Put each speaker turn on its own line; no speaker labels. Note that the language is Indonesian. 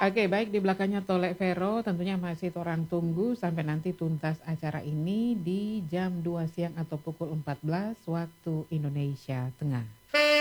Oke, baik di belakangnya Tolek Vero tentunya masih orang tunggu sampai nanti tuntas acara ini di jam 2 siang atau pukul 14 waktu Indonesia Tengah.